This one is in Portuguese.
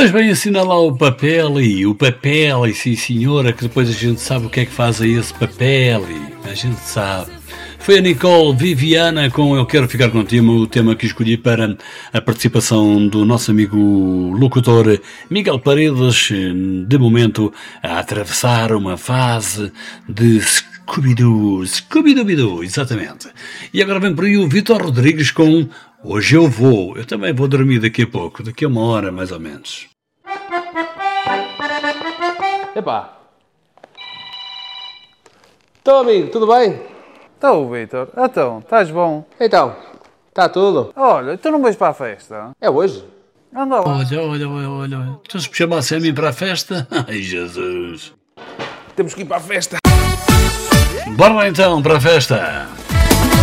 Pois bem, assina lá o papel, e sim senhora, que depois a gente sabe o que é que faz a esse papel, e a gente sabe. Foi a Nicole Viviana com Eu Quero Ficar Contigo, o tema que escolhi para a participação do nosso amigo locutor Miguel Paredes, de momento a atravessar uma fase de Scooby-Doo, exatamente. E agora vem por aí o Vitor Rodrigues com Hoje Eu Vou. Eu também vou dormir daqui a pouco, daqui a uma hora mais ou menos. Epá. Então, amigo, tudo bem? Então, Vitor, então, estás bom? Então, está tudo? Olha, tu não vais para a festa? É hoje? Anda lá. Olha. Tu se me chamasse a mim para a festa? Ai, Jesus. Temos que ir para a festa. Bora lá então para a festa.